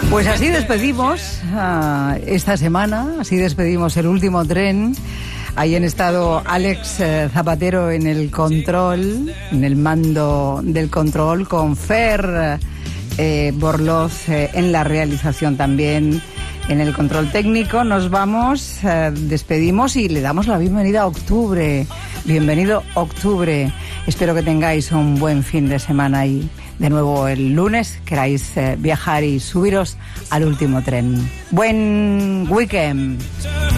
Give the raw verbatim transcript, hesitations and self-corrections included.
Pues así despedimos uh, esta semana, así despedimos el último tren. Ahí han estado Alex eh, Zapatero en el control, en el mando del control, con Fer eh, Borloz eh, en la realización también, en el control técnico. Nos vamos, eh, despedimos y le damos la bienvenida a octubre. Bienvenido octubre. Espero que tengáis un buen fin de semana y de nuevo el lunes queráis eh, viajar y subiros al último tren. Buen weekend.